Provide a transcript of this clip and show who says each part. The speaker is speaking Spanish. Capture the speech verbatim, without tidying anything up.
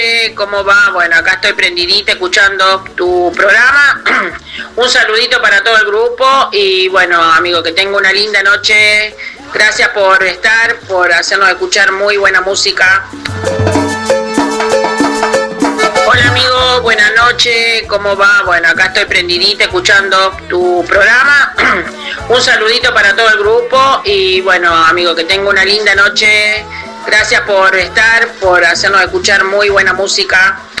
Speaker 1: ¿Cómo va? Bueno, acá estoy prendidita escuchando tu programa. Un saludito para todo el grupo y bueno, amigo, que tenga una linda noche. Gracias por estar, por hacernos escuchar muy buena música. Hola amigo, buenas noches, ¿cómo va? Bueno, acá estoy prendidita escuchando tu programa. Un saludito para todo el grupo y bueno, amigo, que tenga una linda noche. Gracias por estar, por hacernos escuchar muy buena música.